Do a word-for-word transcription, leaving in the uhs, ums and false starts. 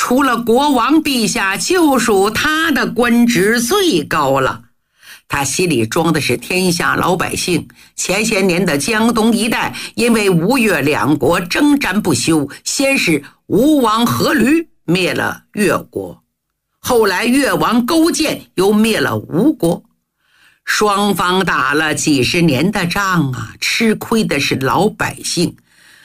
除了国王陛下，就属他的官职最高了。他心里装的是天下老百姓。前些年的江东一带，因为吴越两国征战不休，先是吴王阖闾灭了越国，后来越王勾践又灭了吴国，双方打了几十年的仗啊，吃亏的是老百姓。